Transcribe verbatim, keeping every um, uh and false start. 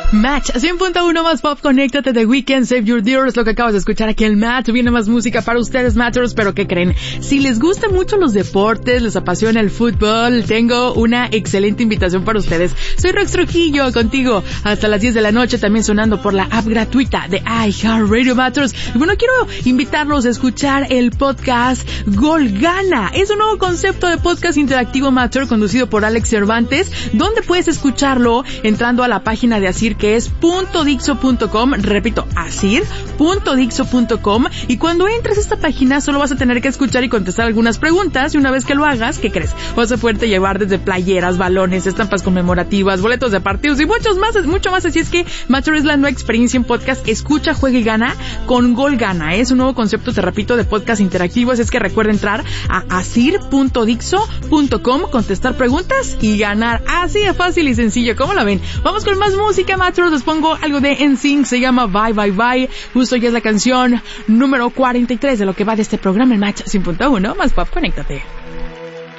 Match, cien punto uno más pop, conéctate The Weeknd, Save Your Tears, lo que acabas de escuchar aquí en Match. Viene más música para ustedes, Matchers, pero ¿qué creen? Si les gustan mucho los deportes, les apasiona el fútbol, tengo una excelente invitación para ustedes. Soy Rox Trujillo, contigo hasta las diez de la noche, también sonando por la app gratuita de iHeartRadio, Matchers. Y bueno, quiero invitarlos a escuchar el podcast Gol Gana. Es un nuevo concepto de podcast interactivo, Matcher, conducido por Alex Cervantes, donde puedes escucharlo entrando a la página de Asir, que es punto dixo punto com, repito, asir punto dixo punto com, y cuando entres a esta página solo vas a tener que escuchar y contestar algunas preguntas, y una vez que lo hagas, ¿qué crees? Vas a poderte llevar desde playeras, balones, estampas conmemorativas, boletos de partidos y muchos más, mucho más. Así es que Matcher es la nueva experiencia en podcast. Escucha, juega y gana con Gol Gana. Es un nuevo concepto, te repito, de podcast interactivo. Así es que recuerda entrar a asir punto dixo punto com, contestar preguntas y ganar. Así de fácil y sencillo, ¿cómo la ven? Vamos con más música, Matchers. Les pongo algo de N Sync, se llama Bye Bye Bye. Justo ya es la canción número cuarenta y tres de lo que va de este programa en Match cien punto uno más pop. Conéctate.